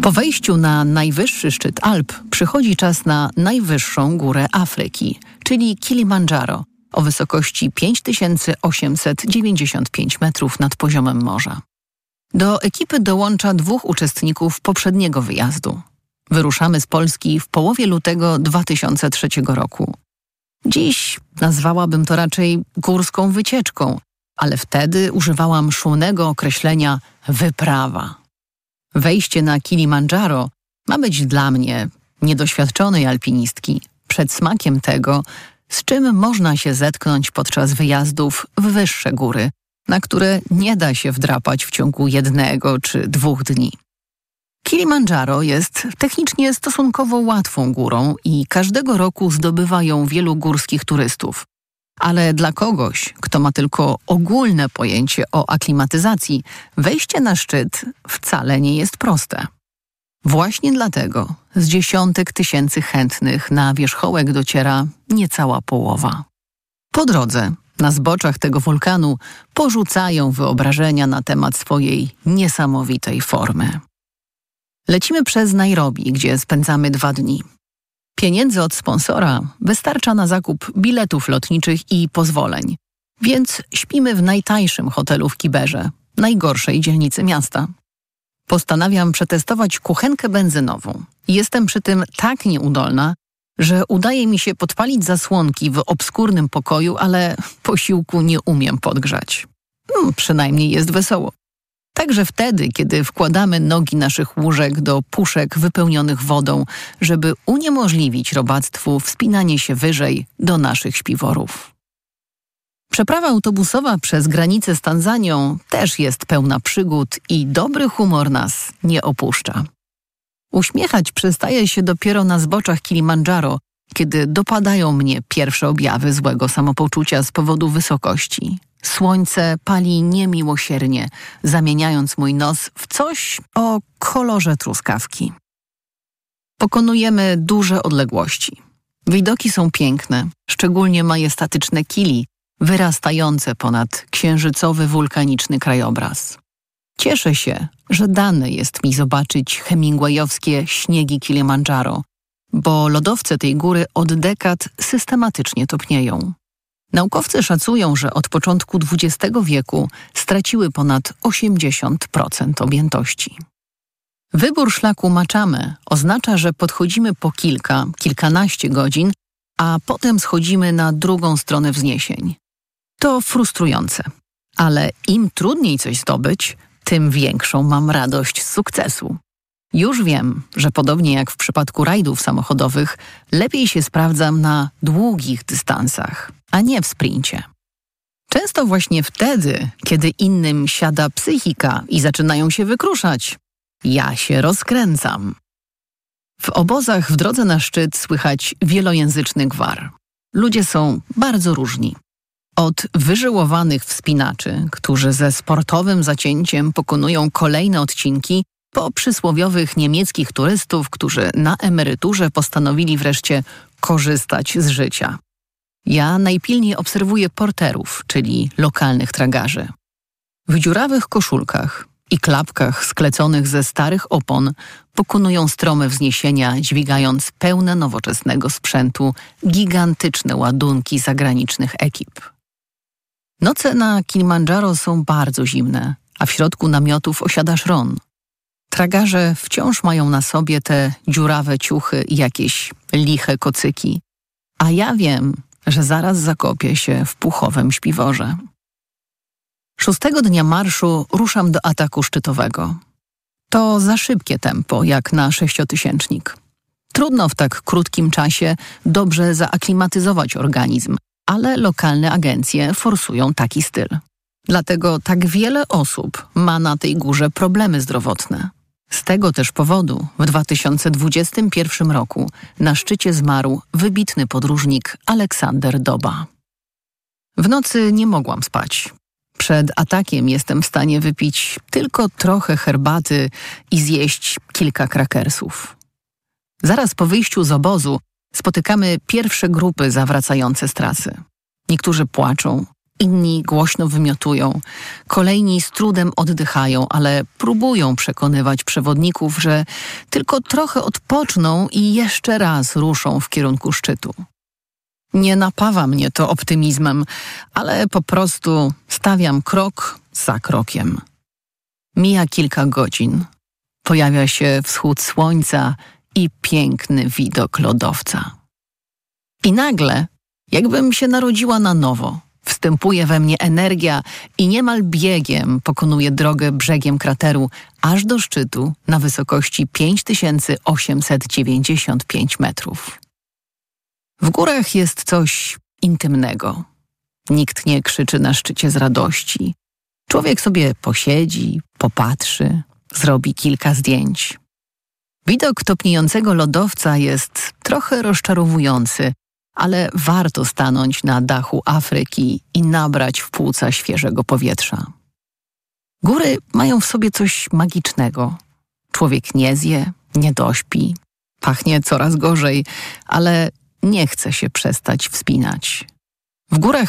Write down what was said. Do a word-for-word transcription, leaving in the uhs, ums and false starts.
Po wejściu na najwyższy szczyt Alp przychodzi czas na najwyższą górę Afryki, czyli Kilimandżaro, o wysokości pięć tysięcy osiemset dziewięćdziesiąt pięć metrów nad poziomem morza. Do ekipy dołącza dwóch uczestników poprzedniego wyjazdu. Wyruszamy z Polski w połowie lutego dwa tysiące trzeciego roku. Dziś nazwałabym to raczej górską wycieczką, ale wtedy używałam szumnego określenia wyprawa. Wejście na Kilimandżaro ma być dla mnie, niedoświadczonej alpinistki, przedsmakiem tego, z czym można się zetknąć podczas wyjazdów w wyższe góry, na które nie da się wdrapać w ciągu jednego czy dwóch dni. Kilimandżaro jest technicznie stosunkowo łatwą górą i każdego roku zdobywa ją wielu górskich turystów. Ale dla kogoś, kto ma tylko ogólne pojęcie o aklimatyzacji, wejście na szczyt wcale nie jest proste. Właśnie dlatego z dziesiątek tysięcy chętnych na wierzchołek dociera niecała połowa. Po drodze, na zboczach tego wulkanu, porzucają wyobrażenia na temat swojej niesamowitej formy. Lecimy przez Nairobi, gdzie spędzamy dwa dni. Pieniędzy od sponsora wystarcza na zakup biletów lotniczych i pozwoleń, więc śpimy w najtańszym hotelu w Kiberze, najgorszej dzielnicy miasta. Postanawiam przetestować kuchenkę benzynową. Jestem przy tym tak nieudolna, że udaje mi się podpalić zasłonki w obskurnym pokoju, ale posiłku nie umiem podgrzać. Hmm, przynajmniej jest wesoło. Także wtedy, kiedy wkładamy nogi naszych łóżek do puszek wypełnionych wodą, żeby uniemożliwić robactwu wspinanie się wyżej do naszych śpiworów. Przeprawa autobusowa przez granicę z Tanzanią też jest pełna przygód i dobry humor nas nie opuszcza. Uśmiechać przestaje się dopiero na zboczach Kilimandżaro, kiedy dopadają mnie pierwsze objawy złego samopoczucia z powodu wysokości. Słońce pali niemiłosiernie, zamieniając mój nos w coś o kolorze truskawki. Pokonujemy duże odległości. Widoki są piękne, szczególnie majestatyczne Kili, wyrastające ponad księżycowy wulkaniczny krajobraz. Cieszę się, że dane jest mi zobaczyć hemingwayowskie śniegi Kilimandżaro, bo lodowce tej góry od dekad systematycznie topnieją. Naukowcy szacują, że od początku dwudziestego wieku straciły ponad osiemdziesiąt procent objętości. Wybór szlaku Machame oznacza, że podchodzimy po kilka, kilkanaście godzin, a potem schodzimy na drugą stronę wzniesień. To frustrujące, ale im trudniej coś zdobyć, tym większą mam radość z sukcesu. Już wiem, że podobnie jak w przypadku rajdów samochodowych, lepiej się sprawdzam na długich dystansach, a nie w sprincie. Często właśnie wtedy, kiedy innym siada psychika i zaczynają się wykruszać, ja się rozkręcam. W obozach w drodze na szczyt słychać wielojęzyczny gwar. Ludzie są bardzo różni. Od wyżyłowanych wspinaczy, którzy ze sportowym zacięciem pokonują kolejne odcinki, po przysłowiowych niemieckich turystów, którzy na emeryturze postanowili wreszcie korzystać z życia. Ja najpilniej obserwuję porterów, czyli lokalnych tragarzy. W dziurawych koszulkach i klapkach skleconych ze starych opon pokonują strome wzniesienia, dźwigając pełne nowoczesnego sprzętu gigantyczne ładunki zagranicznych ekip. Noce na Kilimandżaro są bardzo zimne, a w środku namiotów osiada szron. Tragarze wciąż mają na sobie te dziurawe ciuchy i jakieś liche kocyki, a ja wiem, że zaraz zakopię się w puchowym śpiworze. Szóstego dnia marszu ruszam do ataku szczytowego. To za szybkie tempo, jak na sześciotysięcznik. Trudno w tak krótkim czasie dobrze zaaklimatyzować organizm, ale lokalne agencje forsują taki styl. Dlatego tak wiele osób ma na tej górze problemy zdrowotne. Z tego też powodu w dwa tysiące dwudziestym pierwszym roku na szczycie zmarł wybitny podróżnik Aleksander Doba. W nocy nie mogłam spać. Przed atakiem jestem w stanie wypić tylko trochę herbaty i zjeść kilka krakersów. Zaraz po wyjściu z obozu spotykamy pierwsze grupy zawracające z trasy. Niektórzy płaczą, Inni głośno wymiotują, kolejni z trudem oddychają, ale próbują przekonywać przewodników, że tylko trochę odpoczną i jeszcze raz ruszą w kierunku szczytu. Nie napawa mnie to optymizmem, ale po prostu stawiam krok za krokiem. Mija kilka godzin. Pojawia się wschód słońca i piękny widok lodowca. I nagle, jakbym się narodziła na nowo, wstępuje we mnie energia i niemal biegiem pokonuję drogę brzegiem krateru aż do szczytu na wysokości pięć tysięcy osiemset dziewięćdziesiąt pięć metrów. W górach jest coś intymnego. Nikt nie krzyczy na szczycie z radości. Człowiek sobie posiedzi, popatrzy, zrobi kilka zdjęć. Widok topniejącego lodowca jest trochę rozczarowujący, ale warto stanąć na dachu Afryki i nabrać w płuca świeżego powietrza. Góry mają w sobie coś magicznego. Człowiek nie zje, nie dośpi, pachnie coraz gorzej, ale nie chce się przestać wspinać. W górach